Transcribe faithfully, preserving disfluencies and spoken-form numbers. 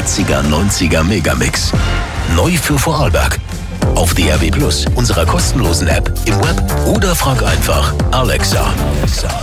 achtziger, neunziger Megamix. Neu für Vorarlberg. Auf D A B Plus, unserer kostenlosen App, im Web oder frag einfach Alexa.